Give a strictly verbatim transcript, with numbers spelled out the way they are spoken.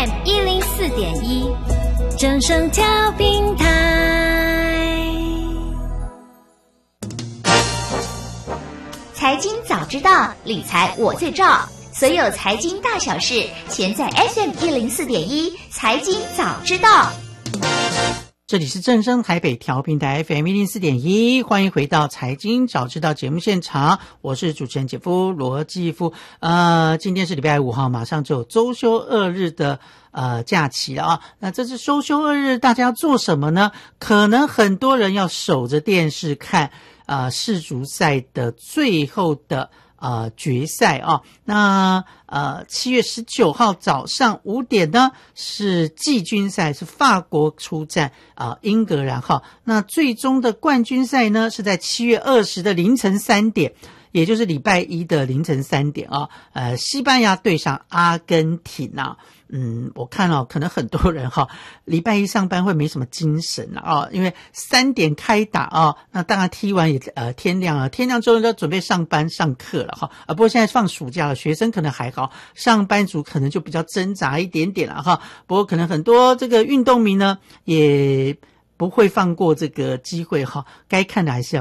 M 一零四点一，正声调频台。 财经早知道，理财我最照。所有财经大小事，全在 S M 一零四点一财经早知道。 这里是正声台北调频台 F M 一零四点一，欢迎回到财经早知道节目现场，我是主持人姐夫罗继夫。呃，今天是礼拜五哈，马上就有周休二日的呃假期了啊。那这次周休二日大家要做什么呢？可能很多人要守着电视看呃世足赛的最后的呃决赛啊。那呃七月十九号早上五点呢是季军赛，是法国出战啊、呃、英格兰哈。那最终的冠军赛呢是在七月二十的凌晨三点，也就是礼拜一的凌晨三点啊。呃西班牙对上阿根廷啊。嗯，我看哦，可能很多人哈、哦，礼拜一上班会没什么精神了啊、哦，因为三点开打啊、哦，那当然踢完也呃天亮了，天亮之后就准备上班上课了哈啊。不过现在放暑假了，学生可能还好，上班族可能就比较挣扎一点点了哈。不过可能很多这个运动迷呢也不会放过这个机会哈，该看的还是要